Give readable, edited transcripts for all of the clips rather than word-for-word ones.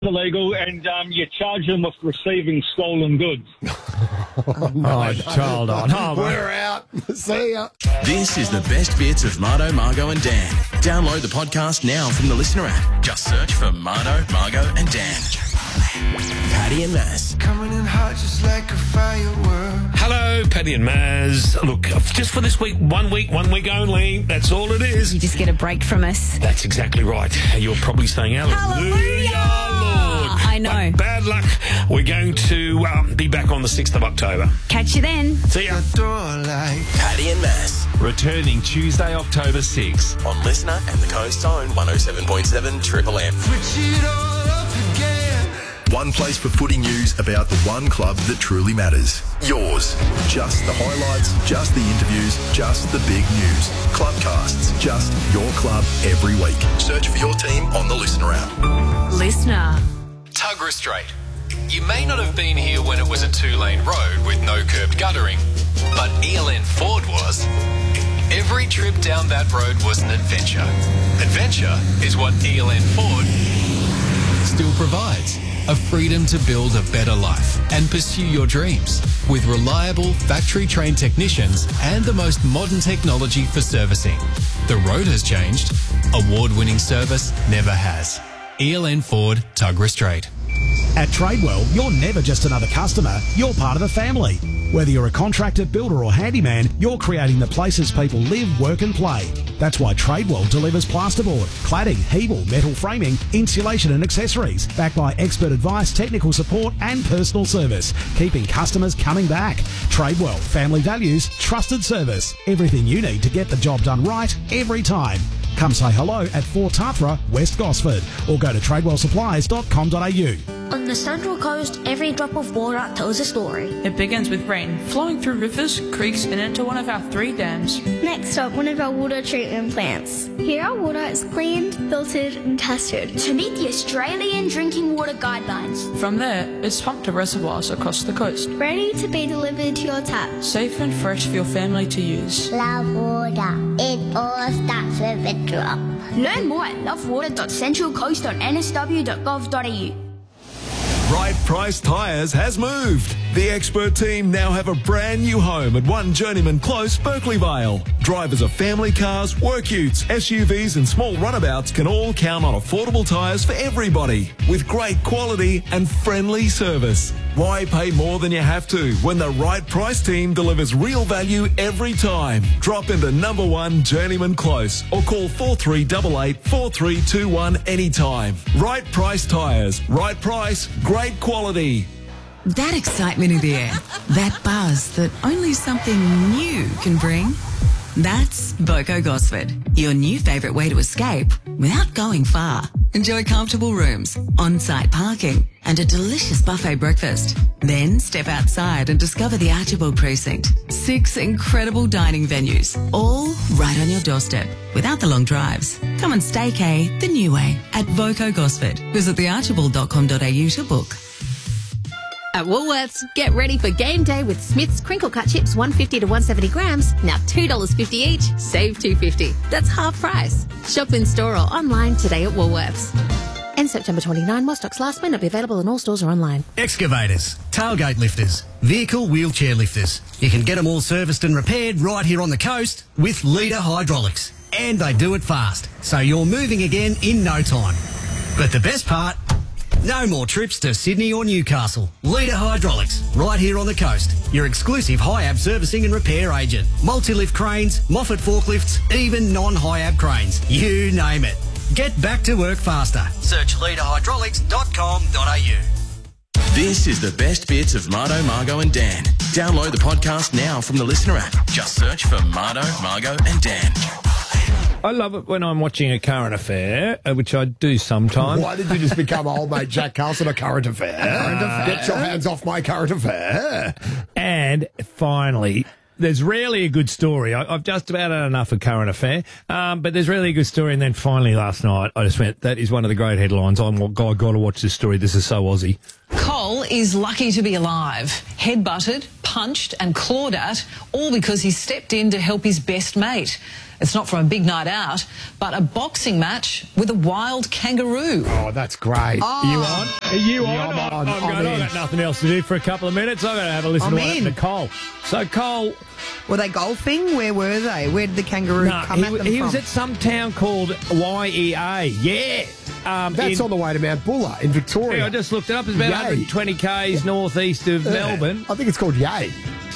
illegal, and you charge them with receiving stolen goods. Hold on. We're out. See ya. This is the best bits of Mardo, Margo and Dan. Download the podcast now from the Listener app. Just search for Mardo, Margo and Dan. Paddy and Maz. Coming in hot just like a firework. Hello, Paddy and Maz. Look, just for this week, one week only. That's all it is. You just get a break from us. That's exactly right. You're probably saying, Hallelujah, Lord. I know. But bad luck. We're going to be back on the 6th of October. Catch you then. See ya. Paddy and Maz. Returning Tuesday, October 6. On Listener and the Coast Zone 107.7 Triple M. One place for footy news about the one club that truly matters. Yours. Just the highlights, just the interviews, just the big news. Clubcasts, just your club every week. Search for your team on the Listener app. Listener. Tuggerah Strait. You may not have been here when it was a 2-lane road with no curbed guttering, but ELN Ford was. Every trip down that road was an adventure. Adventure is what ELN Ford still provides. A freedom to build a better life and pursue your dreams with reliable factory-trained technicians and the most modern technology for servicing. The road has changed. Award-winning service never has. ELN Ford, Tuggerah Strait. At Tradewell, you're never just another customer, you're part of the family. Whether you're a contractor, builder or handyman, you're creating the places people live, work and play. That's why Tradewell delivers plasterboard, cladding, Hebel, metal framing, insulation and accessories, backed by expert advice, technical support and personal service, keeping customers coming back. Tradewell, family values, trusted service. Everything you need to get the job done right every time. Come say hello at 4 Tathra, West Gosford, or go to tradewellsupplies.com.au. On the Central Coast, every drop of water tells a story. It begins with rain, flowing through rivers, creeks and into one of our 3 dams. Next up, one of our water treatment plants. Here our water is cleaned, filtered and tested to meet the Australian Drinking Water Guidelines. From there, it's pumped to reservoirs across the coast. Ready to be delivered to your tap. Safe and fresh for your family to use. Love water. It all starts with a drop. Learn more at lovewater.centralcoast.nsw.gov.au. Right Price Tyres has moved. The expert team now have a brand new home at 1 Journeyman Close, Berkeley Vale. Drivers of family cars, work utes, SUVs and small runabouts can all count on affordable tyres for everybody with great quality and friendly service. Why pay more than you have to when the Right Price team delivers real value every time? Drop into number 1 Journeyman Close or call 4388 4321 anytime. Right Price Tyres. Right price, great quality. That excitement in the air, that buzz that only something new can bring. That's Voco Gosford, your new favourite way to escape without going far. Enjoy comfortable rooms, on-site parking and a delicious buffet breakfast. Then step outside and discover the Archibald Precinct. 6 incredible dining venues, all right on your doorstep without the long drives. Come and staycay the new way at Voco Gosford. Visit thearchibald.com.au to book. At Woolworths, get ready for game day with Smith's crinkle cut chips, 150 to 170 grams, now $2.50 each, save $2.50. That's half price. Shop in store or online today at Woolworths. And September 29, while stocks last, may not be available in all stores or online. Excavators, tailgate lifters, vehicle wheelchair lifters. You can get them all serviced and repaired right here on the coast with Leader Hydraulics. And they do it fast, so you're moving again in no time. But the best part, no more trips to Sydney or Newcastle. Leader Hydraulics, right here on the coast. Your exclusive HIAB servicing and repair agent. Multi-lift cranes, Moffat forklifts, even non-HIAB cranes. You name it. Get back to work faster. Search leaderhydraulics.com.au. This is the best bits of Mardo, Margo and Dan. Download the podcast now from the Listener app. Just search for Mardo, Margo and Dan. I love it when I'm watching a current affair, which I do sometimes. Why did you just become old mate Jack Carlson a current affair? Get your hands off my current affair. And finally, there's rarely a good story. I've just about had enough of current affair, but there's rarely a good story. And then finally last night, I just went, that is one of the great headlines. I've got to watch this story. This is so Aussie. Cole is lucky to be alive. Head-butted, punched and clawed at, all because he stepped in to help his best mate. It's not from a big night out, but a boxing match with a wild kangaroo. Oh, that's great. Oh. You on? Are you on? Yeah, I'm I've got nothing else to do for a couple of minutes. I'm going to have a listen to what happened to Cole. So, Cole... Were they golfing? Where were they? Where did the kangaroo come at them he from? was at some town called YEA. Yeah. That's on the way to Mount Buller in Victoria. Yeah, I just looked it up. It's about 120 k's northeast of Melbourne. I think it's called Yay.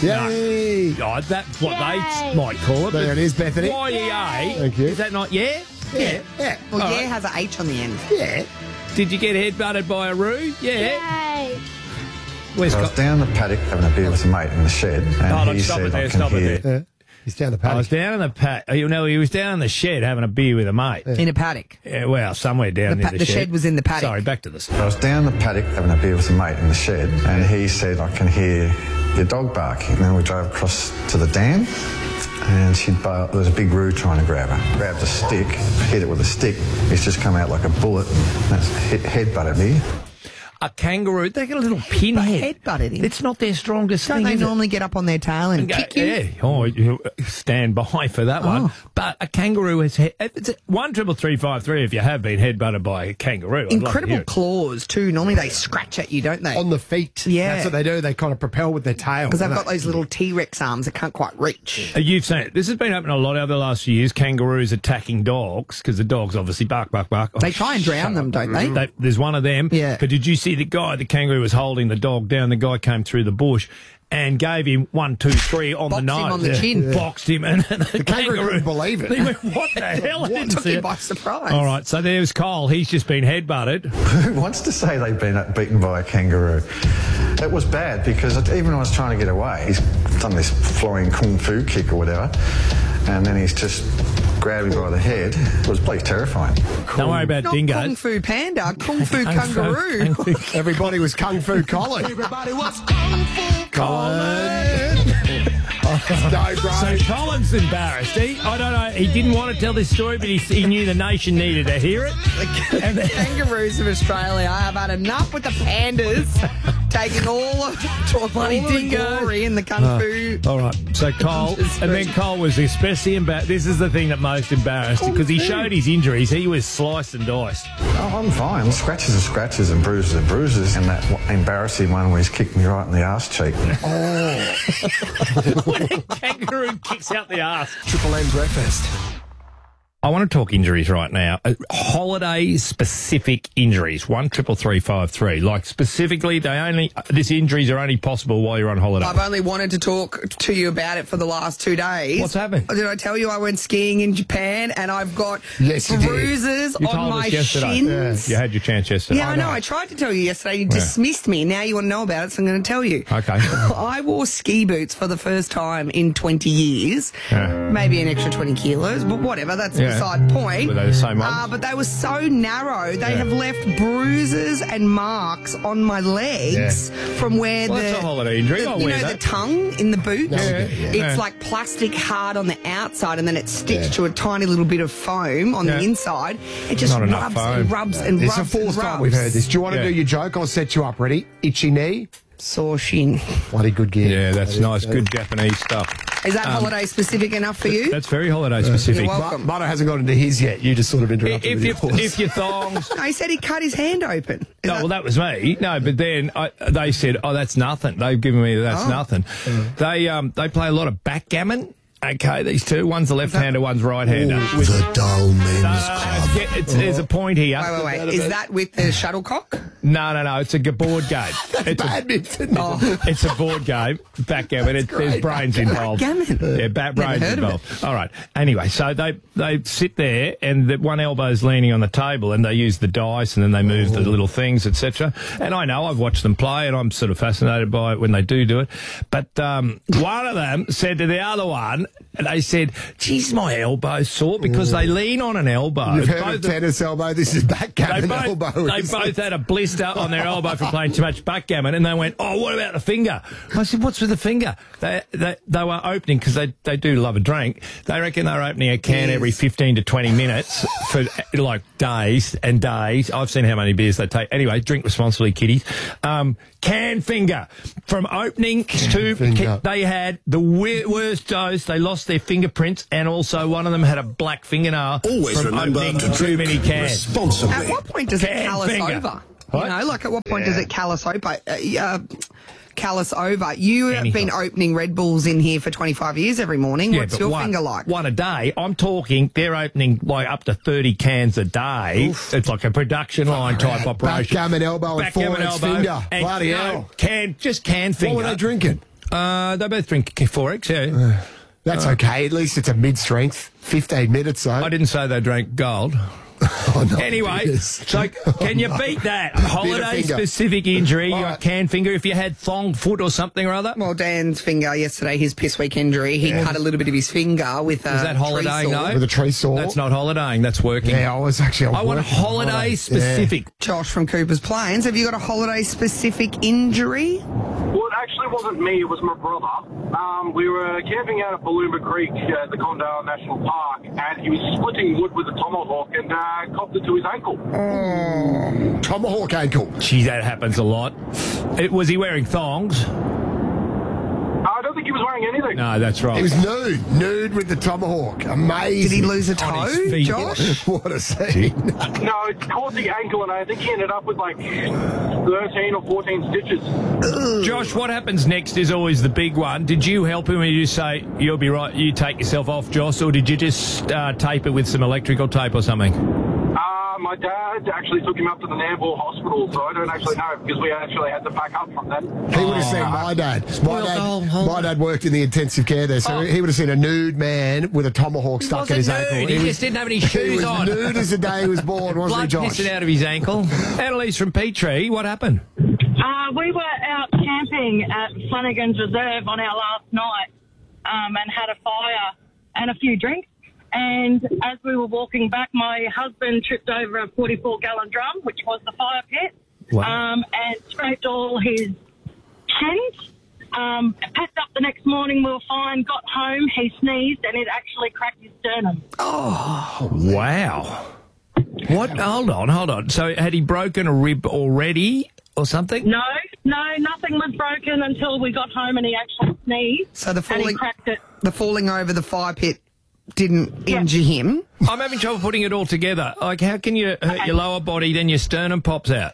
Yay. No, that's what they might call it. There it is, Bethany. YEA. Thank you. Is that not Yeah? Yeah. Well, All yeah right. has an H on the end. Yeah. Did you get headbutted by a roo? Yeah. Yay. Where's I was down the paddock having a beer with a mate in the shed, and he said, I can hear... He's down the I paddock. was down in the paddock. You know, he was down in the shed having a beer with a mate. In a paddock. Yeah, well, somewhere down near the shed. The shed was in the paddock. Sorry, back to this. I was down the paddock having a beer with a mate in the shed, and he said, I can hear your dog barking. And then we drove across to the dam, and there was a big roo trying to grab her. Grabbed a stick, hit it with a stick. It's just come out like a bullet. That's headbutted me. A kangaroo, they got a little pinhead. Headbutted him. It's not their strongest Don't thing. they is it? normally get up on their tail and kick you? Yeah. Oh, you stand by for that one. But a kangaroo has... It's 13353 if you have been headbutted by a kangaroo. I'd love to hear Incredible it. claws, too. Normally they scratch at you, don't they? On the feet. Yeah. That's what they do. They kind of propel with their tail. Because they've got those little T-Rex arms that can't quite reach. You've seen it. This has been happening a lot over the last few years. Kangaroos attacking dogs because the dogs obviously bark, bark, bark. They try and drown them, don't they? There's one of them. Yeah. But did you see the kangaroo was holding the dog down? The guy came through the bush and gave him 1, 2, 3 on the Boxed nose. him on the chin. Boxed him. And The kangaroo couldn't believe it. He went, what the hell? I didn't Took see him it. by surprise. All right, so there's Cole. He's just been headbutted. Who wants to say they've been beaten by a kangaroo? It was bad because even when I was trying to get away, he's done this flying kung fu kick or whatever, and then he's just grabbed me by the head. It was bloody terrifying. Don't worry about Not dingoes. Kung Fu Panda, Kung Fu Kangaroo. Everybody was Kung Fu Colin. Everybody was Kung Fu Colin. No, bro. So Colin's embarrassed. I don't know. He didn't want to tell this story, but he knew the nation needed to hear it. The kangaroos of Australia have had enough with the pandas taking all of the glory in the Kung Fu. All right. So Cole, and then Cole was especially embarrassed. This is the thing that most embarrassed him because he showed his injuries. He was sliced and diced. Oh, I'm fine. Scratches are scratches and bruises are bruises. And that embarrassing one where he's kicked me right in the arse cheek. When a kangaroo kicks out the arse. Triple M breakfast. I want to talk injuries right now. Holiday-specific injuries. 13353. Like specifically, these injuries are only possible while you're on holiday. I've only wanted to talk to you about it for the last 2 days. What's happened? Did I tell you I went skiing in Japan and I've got Yes, you did. bruises You on told my us yesterday. shins? You had your chance yesterday. Yeah, I know. I tried to tell you yesterday. You dismissed me. Now you want to know about it, so I'm going to tell you. Okay. I wore ski boots for the first time in 20 years. Yeah. Maybe an extra 20 kilos, but whatever. That's beside the point. Were they the same ones? But they were so narrow. They have left bruises and marks on my legs from where Well, that's a holiday injury. I'll you wear know, that. the tongue in the boot? Yeah. It's like plastic hard on the outside and then it's stitched to a tiny little bit of foam on the inside. It just Not enough rubs foam. and rubs and It's rubs the and fourth time rubs. we've heard this. Do you want to do your joke? I'll set you up. Ready? Itchy knee. Sore shin. Bloody good gear. Yeah, that's nice. Good Japanese stuff. Is that holiday specific enough for you? That's very holiday specific. You're welcome. Mano hasn't got into his yet. You just sort of interrupted If your thongs... No, he said he cut his hand open. Well, that was me. No, but then they said, "Oh, that's nothing." They've given me that's nothing. They play a lot of backgammon. Okay, these two. One's the left-hander, one's right-hander. The dull men's club. There's a point here. Wait. Is that with the shuttlecock? No. It's a board game. It's badminton. It's a board game. Backgammon. There's brains involved. Backgammon. Yeah, brains involved. All right. Anyway, so they sit there and one elbow's leaning on the table and they use the dice and then they move the little things, etc. And I know I've watched them play and I'm sort of fascinated by it when they do it. But one of them said to the other one, they said, "Geez, my elbow's sore," because they lean on an elbow. You've heard of tennis elbow. This is backgammon elbow. They both had a blister on their elbow from playing too much backgammon, and they went, "Oh, what about the finger?" I said, "What's with the finger?" They were opening, because they do love a drink. They reckon they're opening a can every 15 to 20 minutes for like days and days. I've seen how many beers they take. Anyway, drink responsibly, kiddies. Can finger. From opening to... They had the worst dose. they lost their fingerprints, and also one of them had a black fingernail. Always from remember opening to too drink many cans. responsibly. At what point does it Can callous finger. over? What? You know, like at what point does it callous over? Callous over. You have been opening Red Bulls in here for 25 years every morning. What's but your finger like? One a day. I'm talking, they're opening like up to 30 cans a day. Oof. It's like a production line type operation. Backgammon elbow and forex finger. Bloody hell. Can finger. What were they drinking? They both drink 4X, yeah. That's okay. At least it's a mid-strength. 15 minutes, though. I didn't say they drank gold. Oh, no, Anyway, yes. so can you beat that? Holiday-specific injury, you got can finger. If you had thong foot or something or other? Well, Dan's finger yesterday, his piss week injury, he cut a little bit of his finger with a Is that holidaying, tree saw. though? With a tree saw. That's not holidaying, that's working. Yeah, I was actually... I want holiday-specific. Josh from Cooper's Plains, have you got a holiday-specific injury? Well, it actually wasn't me, it was my brother. We were camping out at Ballooma Creek at the Condale National Park, and he was splitting wood with a tomahawk and copped it to his ankle. Tomahawk ankle. Gee, that happens a lot. Was he wearing thongs? I don't think he was wearing anything. No, that's right. He was nude with the tomahawk. Amazing. Did he lose a On his toe, feet. Josh? What a scene. No, it caught the ankle, and I think he ended up with like 13 or 14 stitches. Josh, what happens next is always the big one. Did you help him and you say, you'll be right, you take yourself off, Josh, or did you just tape it with some electrical tape or something? My dad actually took him up to the Nambour Hospital, so I don't actually know because we actually had to pack up from then. He would have seen my dad. My dad worked in the intensive care there, so he would have seen a nude man with a tomahawk stuck in his ankle. He just didn't have any He shoes was on. nude as the day he was born, wasn't he, Blood Josh? pissing out of his ankle. Annalise from Petrie, what happened? We were out camping at Flanagan's Reserve on our last night and had a fire and a few drinks. And as we were walking back, my husband tripped over a 44-gallon drum, which was the fire pit, and scraped all his shins. Packed up the next morning, we were fine, got home, he sneezed, and it actually cracked his sternum. Oh, wow. What? Hold on. So had he broken a rib already or something? No, nothing was broken until we got home and he actually sneezed. So the and he cracked it. The falling over the fire pit didn't injure him? I'm having trouble putting it all together. Like, how can you hurt your lower body, then your sternum pops out?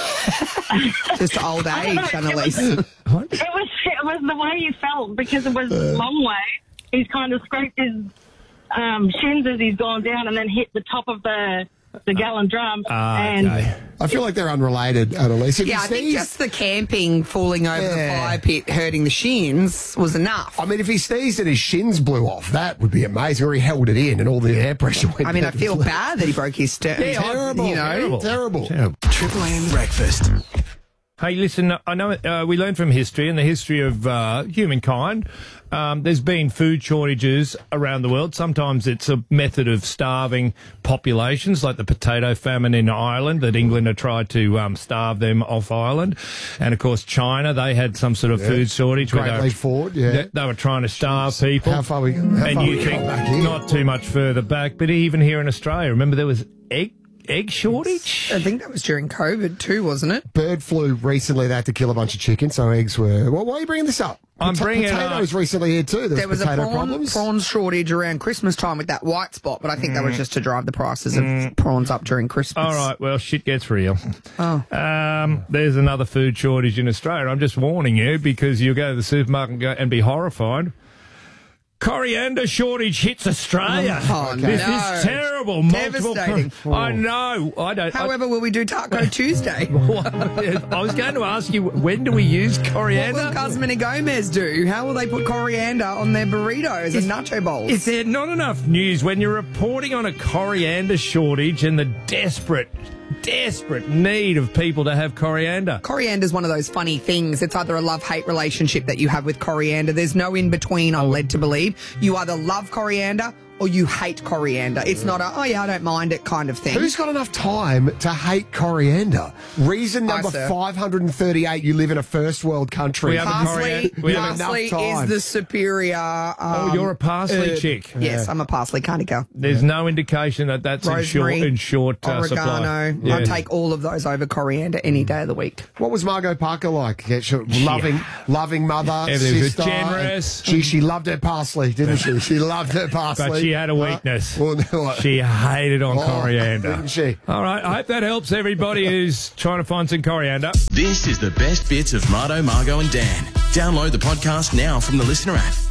Just old age, Annalise. What? It was the way you felt because it was a long way. He's kind of scraped his shins as he's gone down and then hit the top of the gallon drum. Okay. I feel like they're unrelated, Annalise. If Yeah, he I think sneezed- just the camping, falling over the fire pit, hurting the shins was enough. I mean, if he sneezed and his shins blew off, that would be amazing. Or he held it in and all the air pressure went I mean, I down feel his leg. bad that he broke his sternum. Yeah, terrible, You know? terrible. Triple M Breakfast. Hey, listen, I know we learn from history and the history of humankind. There's been food shortages around the world. Sometimes it's a method of starving populations, like the potato famine in Ireland, that England had tried to starve them off Ireland. And, of course, China, they had some sort of food shortage. Great Leap Forward, yeah. They were trying to starve people. How far we and you come think back here? not too much further back, but even here in Australia, remember there was egg shortage? I think that was during COVID too, wasn't it? Bird flu recently, they had to kill a bunch of chickens, so eggs were... Well, why are you bringing this up? I'm bringing it up. Potatoes recently here too. There was a potato problems. prawn shortage around Christmas time with that white spot, but I think that was just to drive the prices of prawns up during Christmas. All right, well, shit gets real. Oh. There's another food shortage in Australia. I'm just warning you because you'll go to the supermarket and be horrified. Coriander shortage hits Australia. Oh, this no. is terrible. Devastating. I know. I don't. However, will we do Taco Tuesday? I was going to ask you, when do we use coriander? What will Cosman and Gomez do? How will they put coriander on their burritos and nacho bowls? Is there not enough news when you're reporting on a coriander shortage and the desperate need of people to have coriander? Coriander's one of those funny things. It's either a love-hate relationship that you have with coriander. There's no in-between, I'm led to believe. You either love coriander or you hate coriander. It's not a, oh yeah, I don't mind it kind of thing. Who's got enough time to hate coriander? Reason number 538, you live in a first world country. Parsley is the superior. You're a parsley chick. Yes, I'm a parsley kind of girl. There's no indication that that's Rosemary, in short oregano. supply. Yeah. I'll take all of those over coriander any day of the week. What was Margot Parker like? Yeah, loving mother, sister. Generous. She loved her parsley, didn't she? She loved her parsley. But she had a weakness. What? She hated on coriander. Didn't she? All right, I hope that helps everybody who's trying to find some coriander. This is the best bits of Marto, Margo and Dan. Download the podcast now from the Listener app.